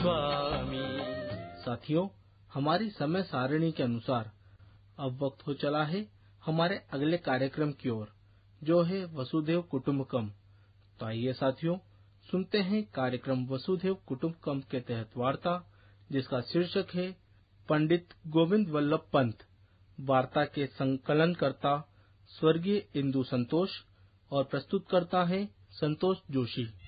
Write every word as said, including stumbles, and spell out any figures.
स्वामी। साथियों, हमारी समय सारणी के अनुसार अब वक्त हो चला है हमारे अगले कार्यक्रम की ओर, जो है वसुधैव कुटुंबकम। तो आइए साथियों, सुनते हैं कार्यक्रम वसुधैव कुटुंबकम के तहत वार्ता, जिसका शीर्षक है पंडित गोविंद वल्लभ पंत। वार्ता के संकलनकर्ता स्वर्गीय इंदु संतोष और प्रस्तुत करता है संतोष जोशी।